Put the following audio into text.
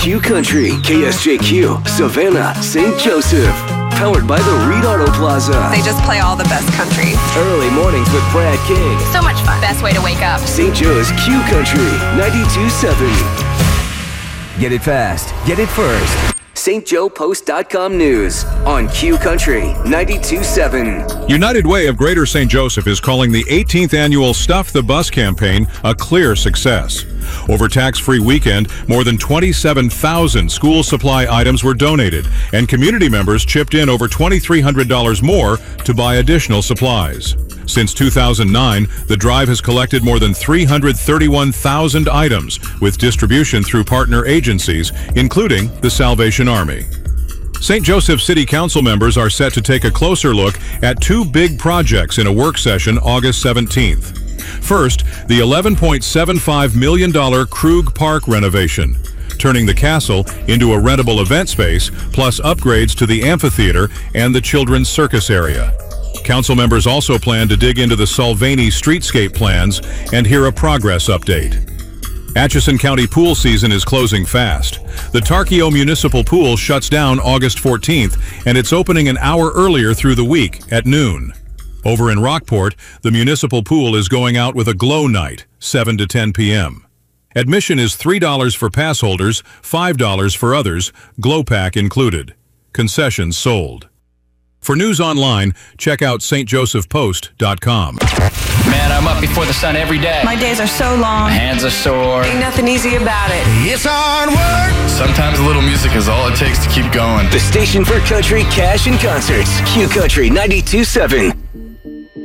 Q Country, KSJQ, Savannah, St. Joseph. Powered by the Reed Auto Plaza. They just play all the best country. Early mornings with Brad King. So much fun. Best way to wake up. St. Joe's Q Country, 92.7. Get it fast. Get it first. StJoePost.com News on Q Country 92.7. United Way of Greater St. Joseph is calling the 18th annual Stuff the Bus campaign a clear success. Over tax-free weekend, more than 27,000 school supply items were donated, and community members chipped in over $2,300 more to buy additional supplies. Since 2009, the drive has collected more than 331,000 items, with distribution through partner agencies, including the Salvation Army. St. Joseph City Council members are set to take a closer look at two big projects in a work session August 17th. First, the $11.75 million Krug Park renovation, turning the castle into a rentable event space, plus upgrades to the amphitheater and the children's circus area. Council members also plan to dig into the Solvani streetscape plans and hear a progress update. Atchison County pool season is closing fast. The Tarkio Municipal Pool shuts down August 14th, and it's opening an hour earlier through the week at noon. Over in Rockport, the municipal pool is going out with a glow night, 7 to 10 p.m. Admission is $3 for pass holders, $5 for others, glow pack included. Concessions sold. For news online, check out stjosephpost.com. Man, I'm up before the sun every day. My days are so long. My hands are sore. Ain't nothing easy about it. It's hard work. Sometimes a little music is all it takes to keep going. The station for country, cash, and concerts. Q Country 92.7.